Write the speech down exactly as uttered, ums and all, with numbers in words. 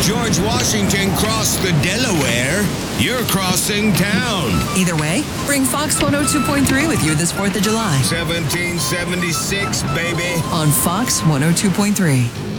George Washington crossed the Delaware, you're crossing town. Either way, bring Fox one oh two point three with you this fourth of July. seventeen seventy-six, baby. On Fox one oh two point three.